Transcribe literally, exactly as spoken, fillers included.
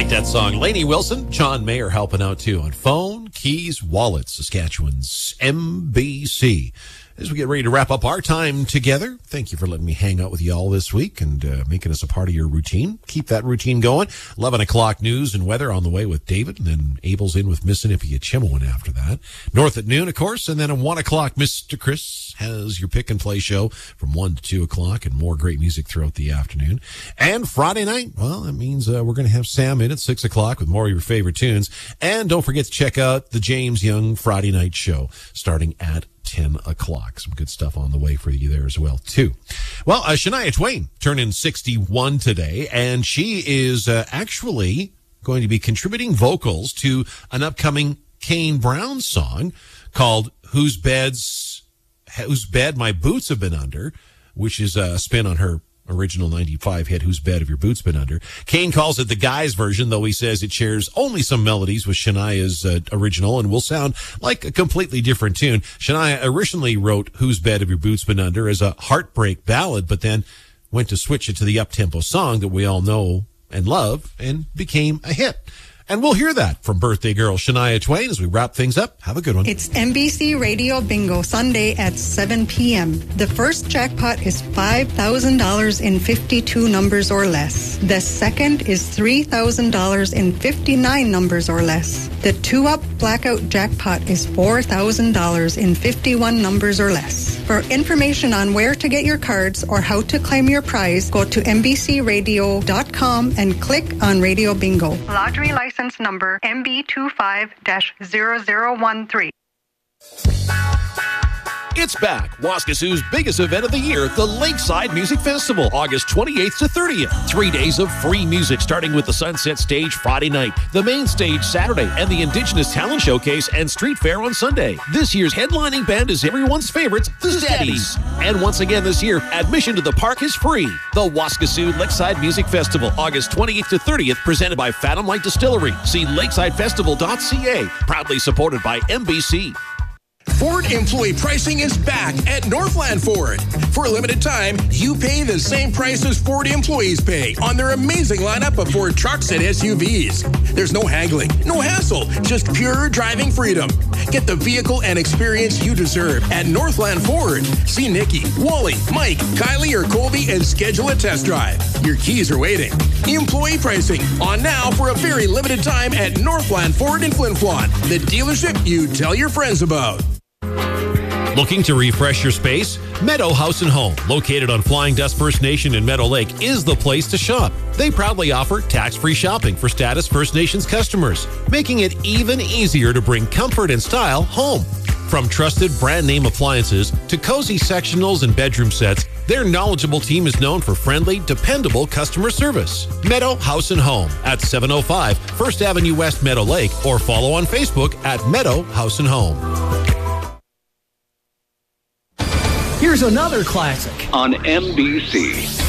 that song. Lainey Wilson, John Mayer helping out too on phone, keys, wallets, Saskatchewan's M B C. As we get ready to wrap up our time together, thank you for letting me hang out with you all this week and uh, making us a part of your routine. Keep that routine going. eleven o'clock news and weather on the way with David, and then Abel's in with Mississippi at Chimowin after that. North at noon, of course, and then at one o'clock, Mister Chris has your pick and play show from one to two o'clock and more great music throughout the afternoon. And Friday night, well, that means uh, we're going to have Sam in at six o'clock with more of your favorite tunes. And don't forget to check out the James Young Friday night show starting at ten o'clock. Some good stuff on the way for you there as well, too. Well, uh, Shania Twain turning sixty-one today, and she is uh, actually going to be contributing vocals to an upcoming Kane Brown song called Whose Beds, Whose Bed My Boots Have Been Under, which is a spin on her original ninety-five hit, Whose Bed Have Your Boots Been Under. Kane calls it the guy's version, though he says it shares only some melodies with Shania's uh, original and will sound like a completely different tune. Shania originally wrote Whose Bed Have Your Boots Been Under as a heartbreak ballad, but then went to switch it to the up-tempo song that we all know and love and became a hit. And we'll hear that from birthday girl Shania Twain as we wrap things up. Have a good one. It's N B C Radio Bingo Sunday at seven p.m. The first jackpot is five thousand dollars in fifty-two numbers or less. The second is three thousand dollars in fifty-nine numbers or less. The two-up blackout jackpot is four thousand dollars in fifty-one numbers or less. For information on where to get your cards or how to claim your prize, go to N B C radio dot com and click on Radio Bingo. Lottery license number M B two five dash zero zero one three. It's back. Waskasoo's biggest event of the year, the Lakeside Music Festival, August twenty-eighth to thirtieth. Three days of free music, starting with the Sunset Stage Friday night, the main stage Saturday, and the Indigenous Talent Showcase and Street Fair on Sunday. This year's headlining band is everyone's favorites, the Steadies. And once again this year, admission to the park is free. The Waskasoo Lakeside Music Festival, August twenty-eighth to thirtieth, presented by Fathom Light Distillery. See lakeside festival dot c a, proudly supported by M B C. Ford employee pricing is back at Northland Ford. For a limited time, you pay the same price as Ford employees pay on their amazing lineup of Ford trucks and S U Vs. There's no haggling, no hassle, just pure driving freedom. Get the vehicle and experience you deserve at Northland Ford. See Nikki, Wally, Mike, Kylie, or Colby and schedule a test drive. Your keys are waiting. Employee pricing on now for a very limited time at Northland Ford in Flin Flon, the dealership you tell your friends about. Looking to refresh your space? Meadow House and Home, located on Flying Dust First Nation in Meadow Lake, is the place to shop. They proudly offer tax-free shopping for Status First Nations customers, making it even easier to bring comfort and style home. From trusted brand name appliances to cozy sectionals and bedroom sets, their knowledgeable team is known for friendly, dependable customer service. Meadow House and Home at seven oh five First Avenue West, Meadow Lake, or follow on Facebook at Meadow House and Home. Here's another classic on M B C.